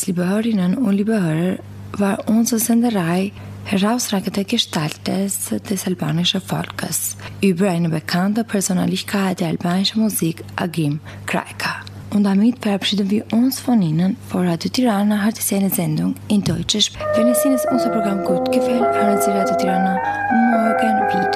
liebe Hörerinnen und liebe Hörer, war unsere Senderei herausragende Gestalt des albanischen Volkes über eine bekannte Persönlichkeit der albanischen Musik, Agim Krajka. Und damit verabschieden wir uns von Ihnen. Vor Radio Tirana hat es eine Sendung in Deutsch. Wenn es Ihnen unser Programm gut gefällt, hören Sie Radio Tirana morgen wieder.